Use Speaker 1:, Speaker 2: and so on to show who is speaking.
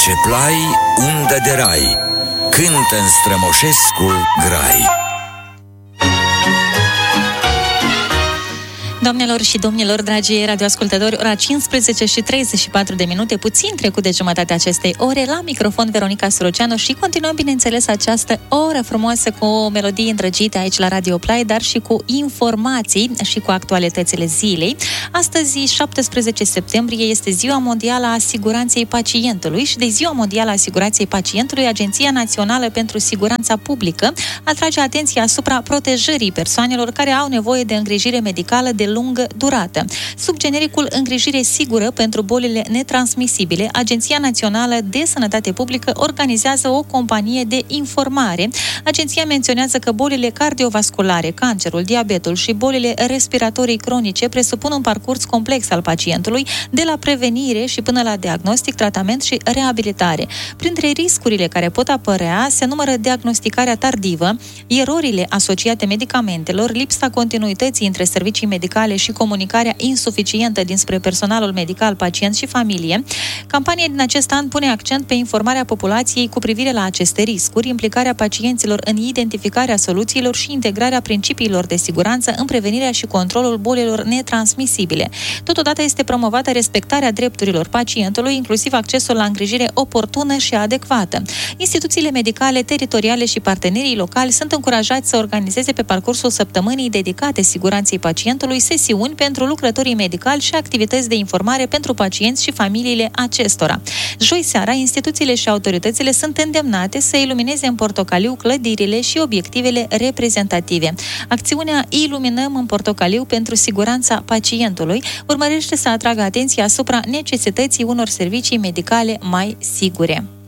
Speaker 1: Face plai, undă de rai, cântă în Strămoșescu grai.
Speaker 2: Doamnelor și domnilor, dragi radioascultători, ora 15 și 34 de minute, puțin trecut de jumătatea acestei ore, la microfon Veronica Soroceanu și continuăm, bineînțeles, această oră frumoasă cu melodii îndrăgite aici la Radio Play, dar și cu informații și cu actualitățile zilei. Astăzi, 17 septembrie, este Ziua Mondială a Siguranței Pacientului și de Ziua Mondială a Siguranței Pacientului, Agenția Națională pentru Siguranța Publică atrage atenția asupra protejării persoanelor care au nevoie de îngrijire medicală de lungă durată. Sub genericul îngrijire sigură pentru bolile netransmisibile, Agenția Națională de Sănătate Publică organizează o campanie de informare. Agenția menționează că bolile cardiovasculare, cancerul, diabetul și bolile respiratorii cronice presupun un parcurs complex al pacientului, de la prevenire și până la diagnostic, tratament și reabilitare. Printre riscurile care pot apărea se numără diagnosticarea tardivă, erorile asociate medicamentelor, lipsa continuității între servicii medicale și comunicarea insuficientă dinspre personalul medical, pacient și familie. Campania din acest an pune accent pe informarea populației cu privire la aceste riscuri, implicarea pacienților în identificarea soluțiilor și integrarea principiilor de siguranță în prevenirea și controlul bolilor netransmisibile. Totodată este promovată respectarea drepturilor pacientului, inclusiv accesul la îngrijire oportună și adecvată. Instituțiile medicale, teritoriale și partenerii locali sunt încurajați să organizeze pe parcursul săptămânii dedicate siguranței pacientului sesiuni pentru lucrătorii medicali și activități de informare pentru pacienți și familiile acestora. Joi seara, instituțiile și autoritățile sunt îndemnate să ilumineze în portocaliu clădirile și obiectivele reprezentative. Acțiunea Iluminăm în portocaliu pentru siguranța pacientului urmărește să atragă atenția asupra necesității unor servicii medicale mai sigure.